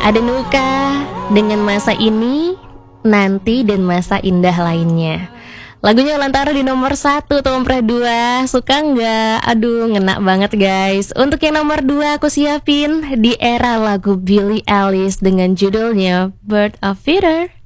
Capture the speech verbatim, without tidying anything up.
Ada Nuka dengan Masa Ini, Nanti, dan Masa Indah lainnya. Lagunya Lantara di nomor satu, nomor dua. Suka nggak? Aduh, ngena banget guys. Untuk yang nomor dua aku siapin Di Era, lagu Billie Eilish dengan judulnya Bird of Feather.